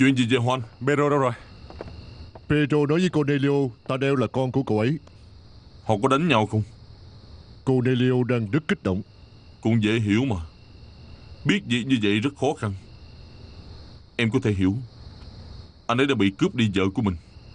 Chuyện gì vậy Juan? Pedro đâu rồi? Pedro nói với Cornelio Tadeo là con của cậu ấy. Họ có đánh nhau không? Cornelio đang rất kích động. Cũng dễ hiểu mà. Biết việc như vậy rất khó khăn. Em có thể hiểu. Anh ấy đã bị cướp đi vợ của mình.